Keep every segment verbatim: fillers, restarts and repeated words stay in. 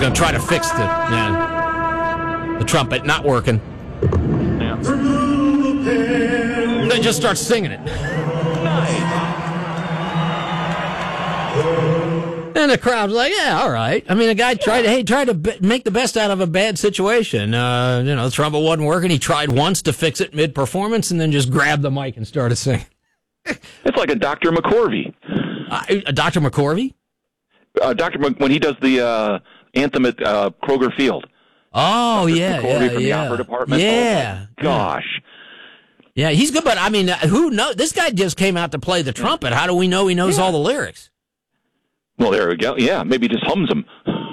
going to try to fix the yeah, the trumpet. Not working. Yeah. They just start singing it. Nice. And the crowd's like, yeah, all right. I mean, the guy tried to, hey, tried to b- make the best out of a bad situation. Uh, you know, the trumpet wasn't working. He tried once to fix it mid-performance and then just grabbed the mic and started singing. It's like a Doctor McCorvey. Uh, Doctor McCorvey? Uh, Doctor Mc- when he does the uh, anthem at uh, Kroger Field. Oh, Doctor yeah, McCorvey yeah, from yeah. the opera department. Yeah. Oh, my gosh. Yeah, he's good, but I mean, uh, who knows? This guy just came out to play the trumpet. How do we know he knows yeah. all the lyrics? Well, there we go. Yeah, maybe he just hums them.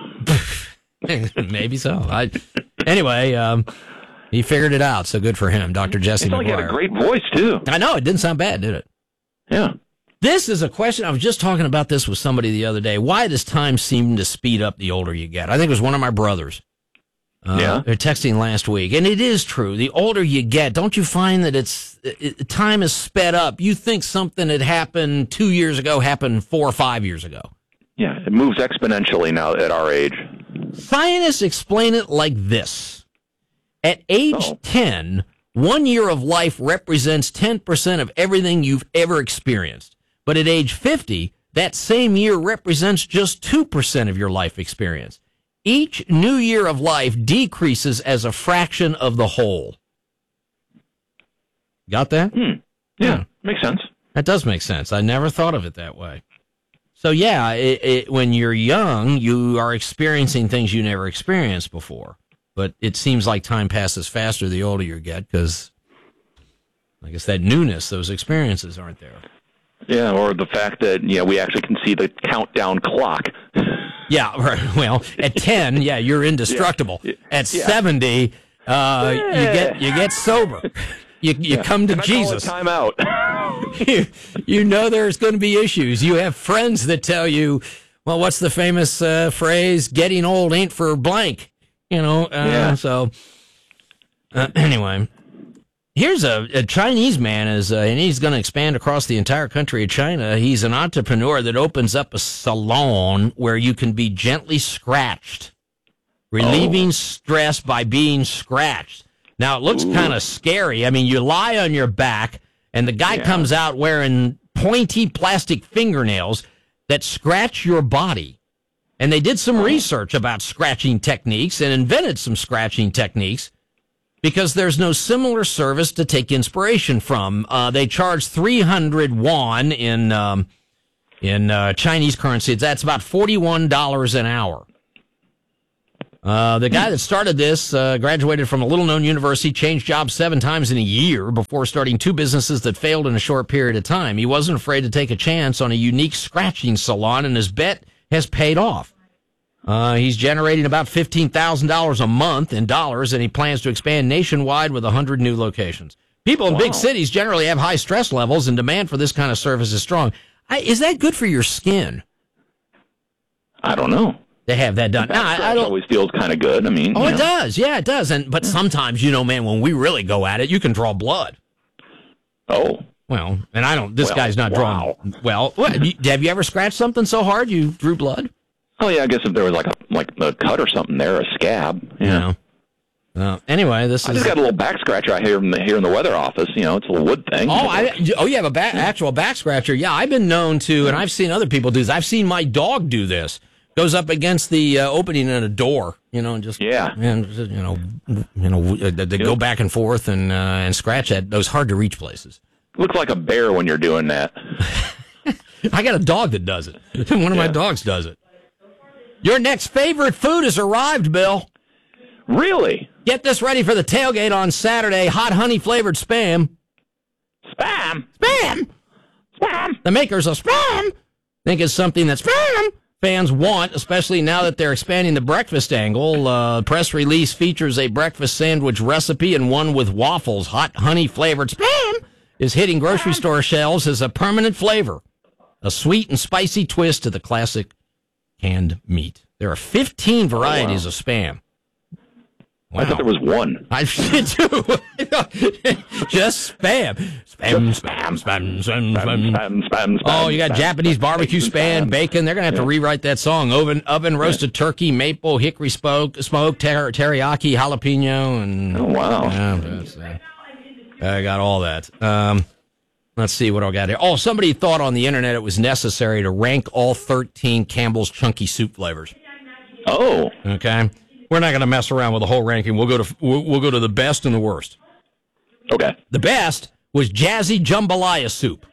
Maybe so. I, anyway, um, he figured it out, so good for him, Doctor Jesse He McGuire. had a great voice, too. I know, it didn't sound bad, did it? Yeah. This is a question. I was just talking about this with somebody the other day. Why does time seem to speed up the older you get? I think it was one of my brothers. Uh, yeah. They're texting last week. And it is true. The older you get, don't you find that it's it, time is sped up? You think something that happened two years ago happened four or five years ago. Yeah, it moves exponentially now at our age. Scientists explain it like this. At age oh. ten, one year of life represents ten percent of everything you've ever experienced. But at age fifty, that same year represents just two percent of your life experience. Each new year of life decreases as a fraction of the whole. Got that? Hmm. Yeah, yeah, makes sense. That does make sense. I never thought of it that way. So, yeah, it, it, when you're young, you are experiencing things you never experienced before. But it seems like time passes faster the older you get because, I guess, that newness, those experiences aren't there. Yeah, or the fact that, you know, we actually can see the countdown clock. Yeah, right. Well, at ten, yeah, you're indestructible. Yeah. At yeah. seventy, uh, yeah. you get you get sober. You you yeah. come to Can I Jesus. Call it time out. you, you know there's going to be issues. You have friends that tell you, well, what's the famous uh, phrase? Getting old ain't for blank. You know. Uh, yeah. So uh, anyway. Here's a, a Chinese man, is, uh, and he's going to expand across the entire country of China. He's an entrepreneur that opens up a salon where you can be gently scratched, relieving oh. stress by being scratched. Now, it looks kind of scary. I mean, you lie on your back, and the guy yeah. comes out wearing pointy plastic fingernails that scratch your body. And they did some oh. research about scratching techniques and invented some scratching techniques. Because there's no similar service to take inspiration from. Uh, they charge three hundred won in um, in uh, Chinese currency. That's about forty-one dollars an hour. Uh, the guy that started this uh, graduated from a little-known university, changed jobs seven times in a year before starting two businesses that failed in a short period of time. He wasn't afraid to take a chance on a unique scratching salon, and his bet has paid off. Uh, he's generating about fifteen thousand dollars a month in dollars, and he plans to expand nationwide with one hundred new locations. People in wow. big cities generally have high stress levels, and demand for this kind of service is strong. I, is that good for your skin? I don't know. To have that done. That now, I, I don't, always feels kind of good. I mean, oh, it know. does. Yeah, it does. And But sometimes, you know, man, when we really go at it, you can draw blood. Oh. Well, and I don't, this well, guy's not wow. drawing. Well, what, have you ever scratched something so hard you drew blood? Oh, yeah, I guess if there was like a like a cut or something there, a scab. Yeah. You know. Uh, anyway, this I is... just got a little back scratcher out here in the, here in the weather office. You know, it's a little wood thing. Oh, I, oh you have a back, actual back scratcher. Yeah, I've been known to, and I've seen other people do this. I've seen my dog do this. Goes up against the uh, opening in a door, you know, and just... Yeah. And, you know, you know, they go back and forth and, uh, and scratch at those hard-to-reach places. Looks like a bear when you're doing that. I got a dog that does it. One of yeah. my dogs does it. Your next favorite food has arrived, Bill. Really? Get this ready for the tailgate on Saturday. Hot honey-flavored Spam. Spam? Spam! Spam! The makers of Spam think it's something that Spam fans want, especially now that they're expanding the breakfast angle. Uh, press release features a breakfast sandwich recipe and one with waffles. Hot honey-flavored Spam is hitting grocery store shelves as a permanent flavor. A sweet and spicy twist to the classic canned meat. There are fifteen varieties oh, wow. of Spam. Wow. I thought there was one. I did too. Just spam. Spam, spam, spam, spam, spam, spam, spam. Oh, you got Japanese barbecue spam, bacon. They're going to have to rewrite that song. Oven, oven roasted turkey, maple, hickory smoke, smoke ter- teriyaki, jalapeno. And, oh, wow. Yeah, that's, uh, I got all that. Um, let's see what I got here. Oh, somebody thought on the internet it was necessary to rank all thirteen Campbell's Chunky Soup flavors. Oh. Okay. We're not going to mess around with the whole ranking. We'll go to we'll, we'll go to the best and the worst. Okay. The best was Jazzy Jambalaya soup.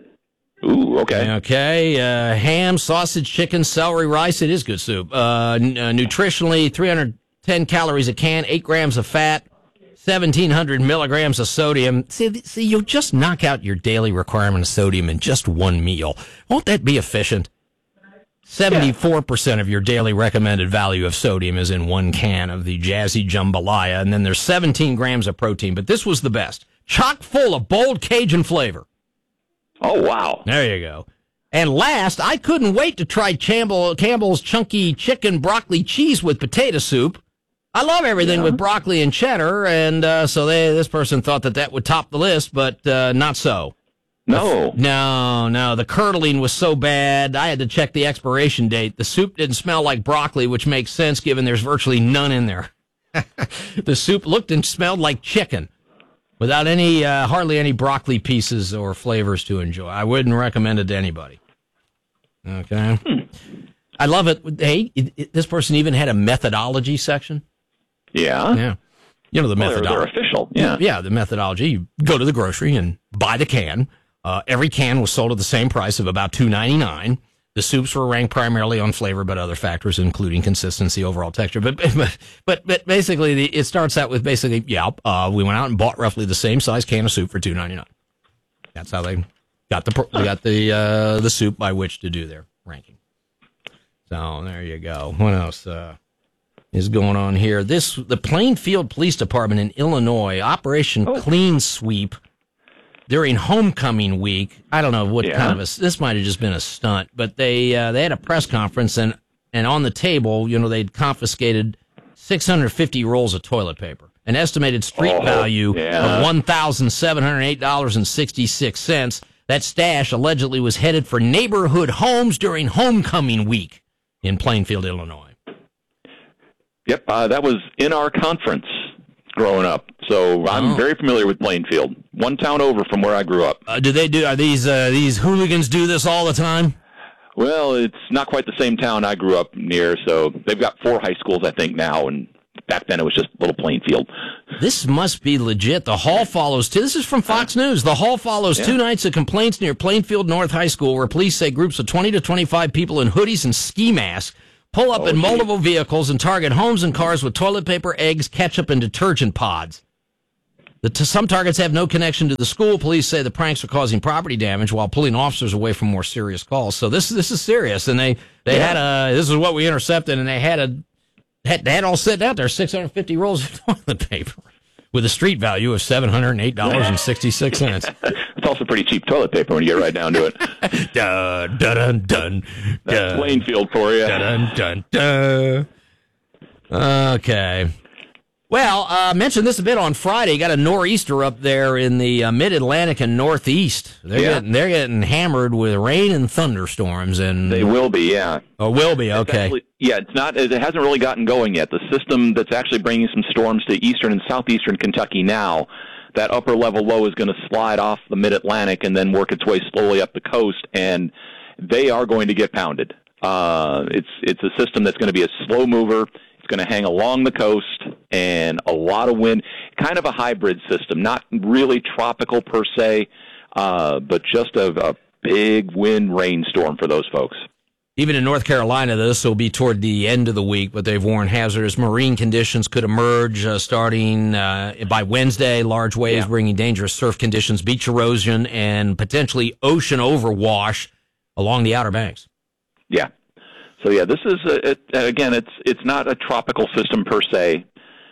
Ooh, okay. Okay. Uh, ham, sausage, chicken, celery, rice. It is good soup. Uh, n- uh, nutritionally, three hundred ten calories a can, eight grams of fat, seventeen hundred milligrams of sodium. See, see, you'll just knock out your daily requirement of sodium in just one meal. Won't that be efficient? seventy-four percent of your daily recommended value of sodium is in one can of the Jazzy Jambalaya, and then there's seventeen grams of protein. But this was the best. Chock full of bold Cajun flavor. Oh, wow. There you go. And last, I couldn't wait to try Campbell, Campbell's Chunky Chicken Broccoli Cheese with Potato Soup. I love everything yeah. with broccoli and cheddar, and uh, so they, this person thought that that would top the list, but uh, not so. No. No, no. The curdling was so bad, I had to check the expiration date. The soup didn't smell like broccoli, which makes sense given there's virtually none in there. The soup looked and smelled like chicken without any, uh, hardly any broccoli pieces or flavors to enjoy. I wouldn't recommend it to anybody. Okay. Hmm. I love it. Hey, it, it, this person even had a methodology section. Yeah. Yeah. You know, the well, methodology. They're, they're official. Yeah. Yeah, the methodology. You go to the grocery and buy the can. Uh, every can was sold at the same price of about two ninety-nine. The soups were ranked primarily on flavor, but other factors, including consistency, overall texture. But but but, but basically, the, it starts out with basically, yeah, uh, we went out and bought roughly the same size can of soup for two ninety-nine. That's how they got the they got the uh, the soup by which to do their ranking. So there you go. What else uh, is going on here? This the Plainfield Police Department in Illinois, Operation oh. Clean Sweep. During homecoming week, I don't know what yeah. kind of a, this might have just been a stunt, but they uh, they had a press conference, and, and on the table, you know, they'd confiscated six hundred fifty rolls of toilet paper, an estimated street oh, value yeah. of one thousand seven hundred eight dollars and sixty-six cents. That stash allegedly was headed for neighborhood homes during homecoming week in Plainfield, Illinois. Yep, uh, that was in our conference growing up. So I'm oh. very familiar with Plainfield, one town over from where I grew up. Uh, do they do? Are these uh, these hooligans do this all the time? Well, it's not quite the same town I grew up near. So they've got four high schools, I think, now, and back then it was just little Plainfield. This must be legit. The Hall follows two. This is from Fox uh, News. The Hall follows yeah. two nights of complaints near Plainfield North High School, where police say groups of twenty to twenty-five people in hoodies and ski masks pull up oh, in geez. multiple vehicles and target homes and cars with toilet paper, eggs, ketchup, and detergent pods. The t- some targets have no connection to the school. Police say the pranks are causing property damage while pulling officers away from more serious calls. So this this is serious, and they they yeah. had a this is what we intercepted, and they had a had they had all sitting out there six hundred fifty rolls of toilet paper with a street value of seven hundred eight dollars and sixty-six cents. It's also pretty cheap toilet paper when you get right down to it. dun, dun, dun, dun, That's Plainfield for you. Dun, dun, dun, dun. Okay. Well, I uh, mentioned this a bit on Friday. Got a nor'easter up there in the uh, mid-Atlantic and Northeast. They're yeah. getting they're getting hammered with rain and thunderstorms, and they will be, yeah. Oh, will be okay. It's actually, yeah, it's not. It hasn't really gotten going yet. The system that's actually bringing some storms to eastern and southeastern Kentucky now, that upper level low is going to slide off the mid-Atlantic and then work its way slowly up the coast, and they are going to get pounded. Uh, it's it's a system that's going to be a slow mover. It's going to hang along the coast, and a lot of wind, kind of a hybrid system, not really tropical per se, uh, but just a, a big wind rainstorm for those folks. Even in North Carolina, this will be toward the end of the week, but they've warned hazardous marine conditions could emerge uh, starting uh, by Wednesday. Large waves yeah. bringing dangerous surf conditions, beach erosion, and potentially ocean overwash along the Outer Banks. Yeah. So yeah, this is a, it, again, it's it's not a tropical system per se,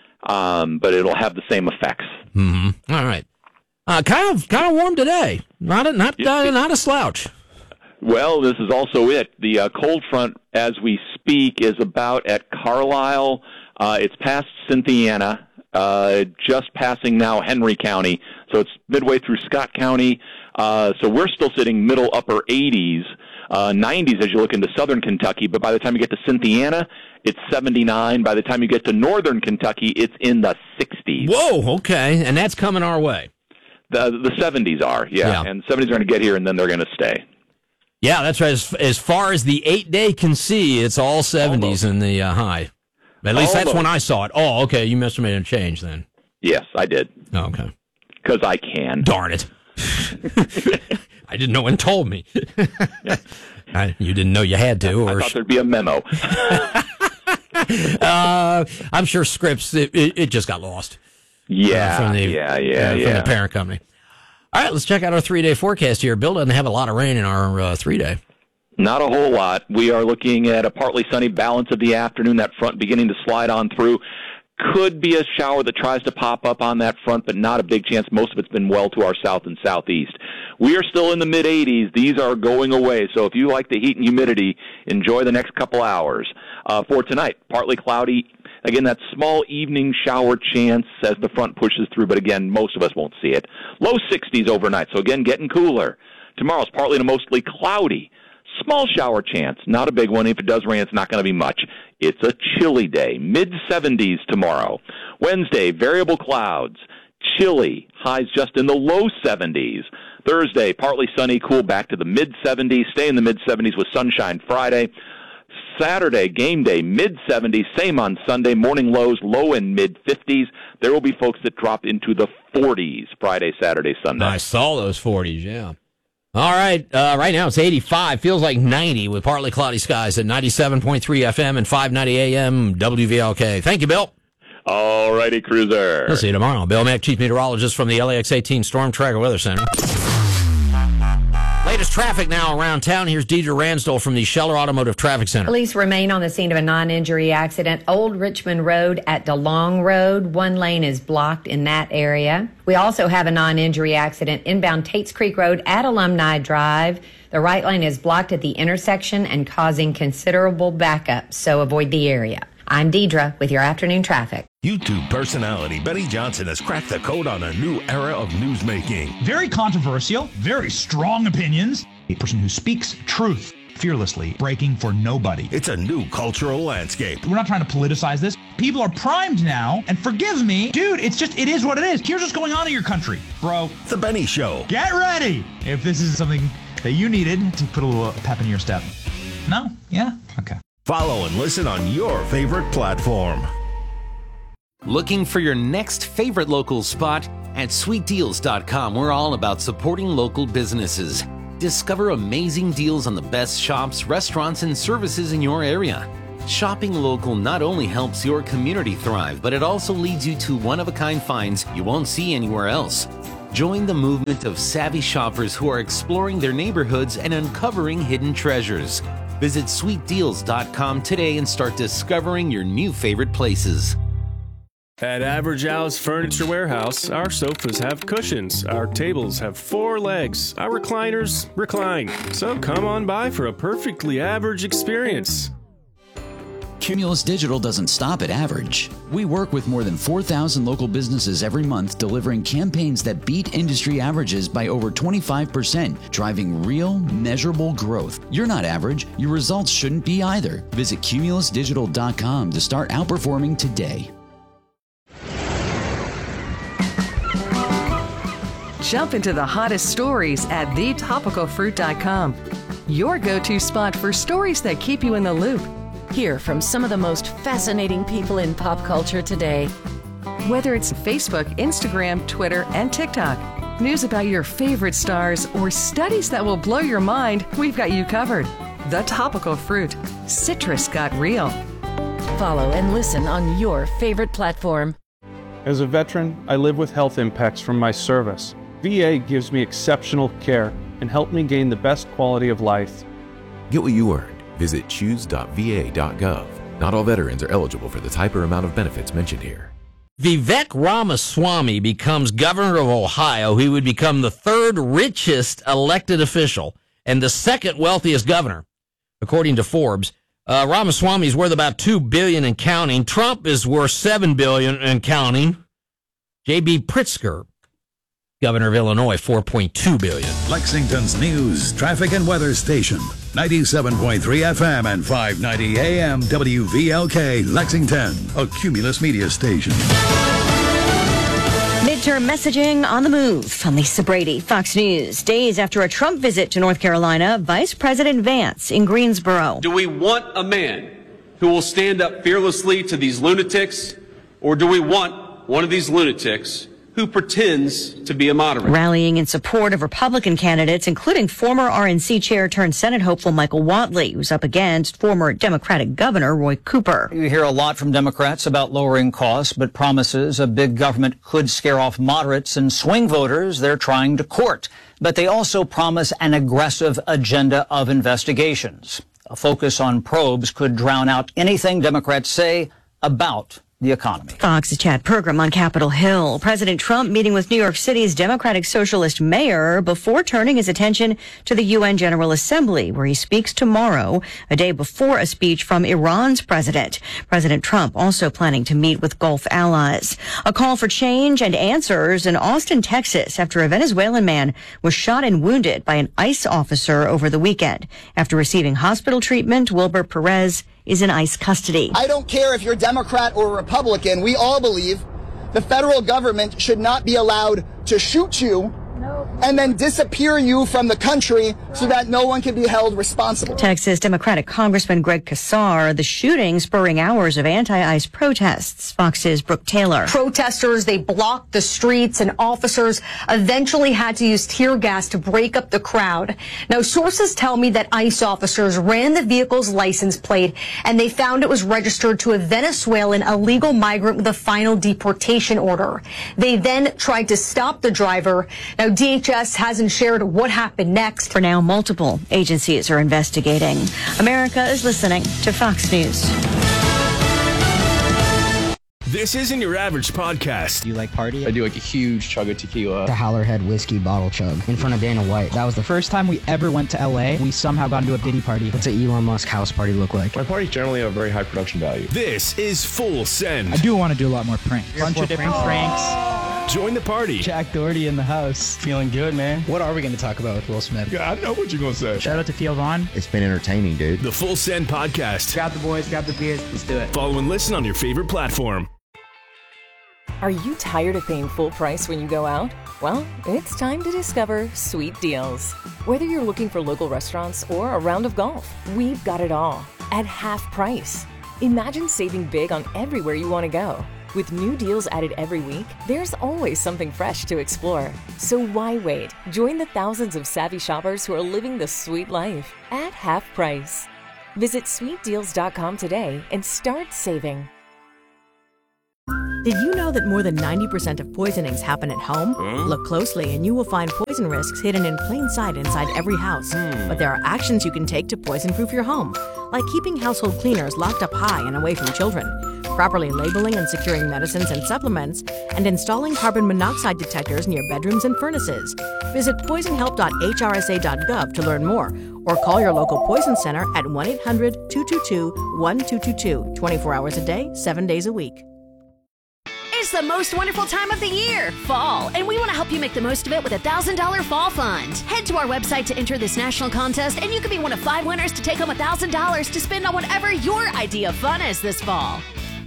um, but it'll have the same effects. Mm-hmm. All right, uh, kind of kind of warm today. Not a not uh, not a slouch. Well, this is also it. The uh, cold front, as we speak, is about at Carlisle, Uh, it's past Cynthiana, uh, just passing now Henry County. So it's midway through Scott County. Uh, so we're still sitting middle upper eighties, uh, nineties as you look into southern Kentucky. But by the time you get to Cynthiana, it's seventy-nine. By the time you get to northern Kentucky, it's in the sixties. Whoa, okay. And that's coming our way. The the seventies are, yeah. yeah. And seventies are going to get here, and then they're going to stay. Yeah, that's right. As, as far as the eight-day can see, it's all seventies in the uh, high. At least Almost. That's when I saw it. Oh, okay. You must have made a change then. Yes, I did. Oh, okay. Because I can. Darn it. I didn't know when told me. I, you didn't know you had to. Or I thought there'd be a memo. uh, I'm sure Scripps, it, it, it just got lost. Yeah, uh, from the, yeah, yeah, uh, yeah. From the parent company. All right, let's check out our three-day forecast here. Bill doesn't have a lot of rain in our uh, three-day. Not a whole lot. We are looking at a partly sunny balance of the afternoon, that front beginning to slide on through. Could be a shower that tries to pop up on that front, but not a big chance. Most of it's been well to our south and southeast. We are still in the mid-eighties. These are going away, so if you like the heat and humidity, enjoy the next couple hours. Uh, for tonight, partly cloudy. Again, that small evening shower chance as the front pushes through, but again, most of us won't see it. Low sixties overnight, so again, getting cooler. Tomorrow's partly to mostly cloudy. Small shower chance, not a big one. If it does rain, it's not going to be much. It's a chilly day, mid-seventies tomorrow. Wednesday, variable clouds, chilly, highs just in the low seventies. Thursday, partly sunny, cool back to the mid-seventies, stay in the mid-seventies with sunshine Friday. Saturday, game day, mid-seventies, same on Sunday, morning lows, low and mid-fifties. There will be folks that drop into the forties Friday, Saturday, Sunday. I saw those forties, yeah. All right, uh, right now it's eighty-five, feels like ninety with partly cloudy skies at ninety-seven point three F M and five ninety A M W V L K. Thank you, Bill. All righty, Cruiser. We'll see you tomorrow. Bill Mack, Chief Meteorologist from the L A X eighteen Storm Tracker Weather Center. Latest traffic now around town. Here's Deidre Ransdell from the Scheller Automotive Traffic Center. Police remain on the scene of a non-injury accident. Old Richmond Road at DeLong Road. One lane is blocked in that area. We also have a non-injury accident inbound Tates Creek Road at Alumni Drive. The right lane is blocked at the intersection and causing considerable backup, so avoid the area. I'm Deidre with your afternoon traffic. YouTube personality Benny Johnson has cracked the code on a new era of newsmaking. Very controversial, very strong opinions. A person who speaks truth fearlessly, breaking for nobody. It's a new cultural landscape. We're not trying to politicize this. People are primed now, and forgive me, dude, it's just, it is what it is. Here's what's going on in your country, bro. The Benny Show. Get ready if this is something that you needed to put a little pep in your step. No? Yeah? Okay. Follow and listen on your favorite platform. Looking for your next favorite local spot? At sweet deals dot com, we're all about supporting local businesses. Discover amazing deals on the best shops, restaurants, and services in your area. Shopping local not only helps your community thrive, but it also leads you to one-of-a-kind finds you won't see anywhere else. Join the movement of savvy shoppers who are exploring their neighborhoods and uncovering hidden treasures. Visit sweet deals dot com today and start discovering your new favorite places. At Average Al's Furniture Warehouse, our sofas have cushions, our tables have four legs, our recliners recline. So come on by for a perfectly average experience. Cumulus Digital doesn't stop at average. We work with more than four thousand local businesses every month, delivering campaigns that beat industry averages by over twenty-five percent, driving real, measurable growth. You're not average. Your results shouldn't be either. Visit cumulus digital dot com to start outperforming today. Jump into the hottest stories at the topical fruit dot com. Your go-to spot for stories that keep you in the loop. Hear from some of the most fascinating people in pop culture today. Whether it's Facebook, Instagram, Twitter, and TikTok, news about your favorite stars, or studies that will blow your mind, we've got you covered. The Topical Fruit. Citrus got real. Follow and listen on your favorite platform. As a veteran, I live with health impacts from my service. V A gives me exceptional care and helped me gain the best quality of life. Get what you earned. Visit choose dot v a dot gov. Not all veterans are eligible for the type or amount of benefits mentioned here. Vivek Ramaswamy becomes governor of Ohio. He would become the third richest elected official and the second wealthiest governor, according to Forbes. Uh, Ramaswamy's worth about two billion dollars and counting. Trump is worth seven billion dollars and counting. J B. Pritzker, governor of Illinois, four point two billion dollars. Lexington's news, traffic, and weather station. ninety-seven point three F M and five ninety A M W V L K, Lexington, a Cumulus media station. Midterm messaging on the move. I'm Lisa Brady, Fox News. Days after a Trump visit to North Carolina, Vice President Vance in Greensboro. Do we want a man who will stand up fearlessly to these lunatics, or do we want one of these lunatics who pretends to be a moderate? Rallying in support of Republican candidates, including former R N C chair turned Senate hopeful Michael Whatley, who's up against former Democratic Governor Roy Cooper. You hear a lot from Democrats about lowering costs, but promises of big government could scare off moderates and swing voters they're trying to court. But they also promise an aggressive agenda of investigations. A focus on probes could drown out anything Democrats say about the economy. Fox's Chad Pergram on Capitol Hill. President Trump meeting with New York City's Democratic Socialist mayor before turning his attention to the U N General Assembly, where he speaks tomorrow, a day before a speech from Iran's president. President Trump also planning to meet with Gulf allies. A call for change and answers in Austin, Texas, after a Venezuelan man was shot and wounded by an ICE officer over the weekend. After receiving hospital treatment, Wilbur Perez is in ICE custody. I don't care if you're Democrat or Republican. We all believe the federal government should not be allowed to shoot you and then disappear you from the country so that no one can be held responsible. Texas Democratic Congressman Greg Casar, the shooting spurring hours of anti-ICE protests. Fox's Brooke Taylor. Protesters, they blocked the streets, and officers eventually had to use tear gas to break up the crowd. Now, sources tell me that ICE officers ran the vehicle's license plate, and they found it was registered to a Venezuelan illegal migrant with a final deportation order. They then tried to stop the driver. Now, D H S hasn't shared what happened next. For now, multiple agencies are investigating. America is listening to Fox News. This isn't your average podcast. Do you like party? I do like a huge chug of tequila. The Howlerhead whiskey bottle chug in front of Dana White. That was the first time we ever went to L A. We somehow got into a Diddy party. What's an Elon Musk house party look like? My parties generally have very high production value. This is Full Send. I do want to do a lot more pranks. Bunch of different pranks. Join the party. Jack Doherty in the house. Feeling good, man. What are we going to talk about with Will Smith? Yeah, I know what you're going to say. Shout out to Theo Vaughn. It's been entertaining, dude. The Full Send podcast. Grab the boys, grab the beers. Let's do it. Follow and listen on your favorite platform. Are you tired of paying full price when you go out? Well, it's time to discover Sweet Deals. Whether you're looking for local restaurants or a round of golf, we've got it all at half price. Imagine saving big on everywhere you want to go. With new deals added every week, there's always something fresh to explore. So why wait? Join the thousands of savvy shoppers who are living the sweet life at half price. Visit sweet deals dot com today and start saving. Did you know that more than ninety percent of poisonings happen at home? Huh? Look closely and you will find poison risks hidden in plain sight inside every house. Hmm. But there are actions you can take to poison-proof your home, like keeping household cleaners locked up high and away from children, properly labeling and securing medicines and supplements, and installing carbon monoxide detectors near bedrooms and furnaces. Visit poison help dot H R S A dot gov to learn more, or call your local poison center at one eight hundred two two two one two two two, twenty-four hours a day, seven days a week. It's the most wonderful time of the year, fall, and we want to help you make the most of it with a one thousand dollars Fall Fund. Head to our website to enter this national contest, and you could be one of five winners to take home one thousand dollars to spend on whatever your idea of fun is this fall.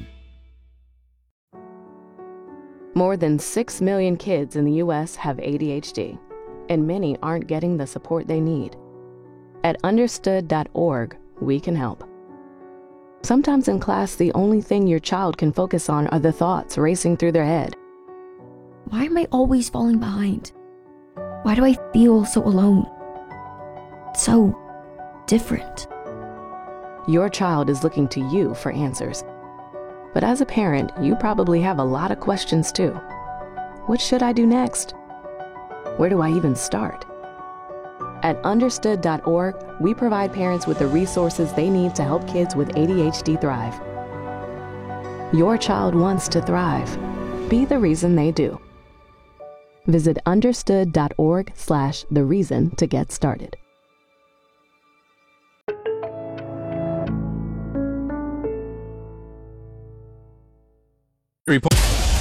More than six million kids in the U S have A D H D, and many aren't getting the support they need. At understood dot org, we can help. Sometimes in class, the only thing your child can focus on are the thoughts racing through their head. Why am I always falling behind? Why do I feel so alone? So different. Your child is looking to you for answers. But as a parent, you probably have a lot of questions too. What should I do next? Where do I even start? At understood dot org, we provide parents with the resources they need to help kids with A D H D thrive. Your child wants to thrive. Be the reason they do. Visit understood dot org slash the reason to get started. Report.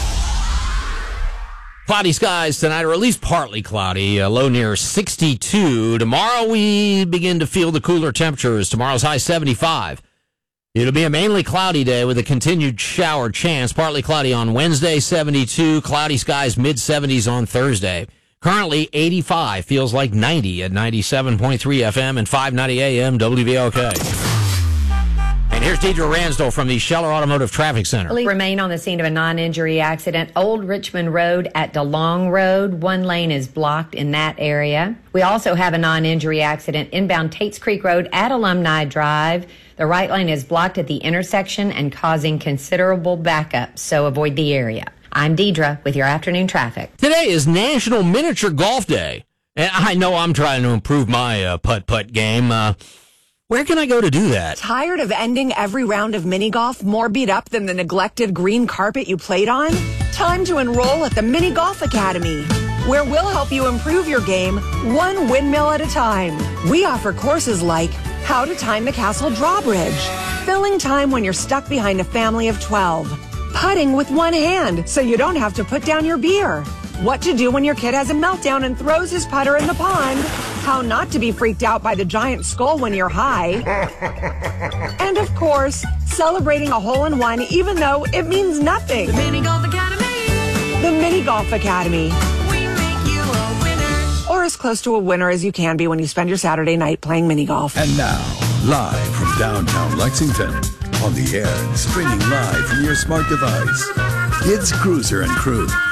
Cloudy skies tonight, or at least partly cloudy, a low near sixty-two. Tomorrow we begin to feel the cooler temperatures. Tomorrow's high seventy-five. It'll be a mainly cloudy day with a continued shower chance. Partly cloudy on Wednesday, seventy-two. Cloudy skies, mid-seventies on Thursday. Currently eighty-five. Feels like ninety at ninety-seven point three F M and five ninety A M W V L K. And here's Deidre Ransdell from the Scheller Automotive Traffic Center. Police remain on the scene of a non-injury accident. Old Richmond Road at DeLong Road. One lane is blocked in that area. We also have a non-injury accident inbound Tates Creek Road at Alumni Drive. The right lane is blocked at the intersection and causing considerable backup, so avoid the area. I'm Deidre with your afternoon traffic. Today is National Miniature Golf Day. And I know I'm trying to improve my uh, putt-putt game. Uh, where can I go to do that? Tired of ending every round of mini golf more beat up than the neglected green carpet you played on? Time to enroll at the Mini Golf Academy, where we'll help you improve your game one windmill at a time. We offer courses like how to time the castle drawbridge, filling time when you're stuck behind a family of twelve, putting with one hand so you don't have to put down your beer, what to do when your kid has a meltdown and throws his putter in the pond, how not to be freaked out by the giant skull when you're high, and of course, celebrating a hole-in-one even though it means nothing. The Mini Golf Academy. The Mini Golf Academy. We make you a winner. Or as close to a winner as you can be when you spend your Saturday night playing mini golf. And now, live from downtown Lexington, on the air and streaming live from your smart device, it's Cruiser and Crew.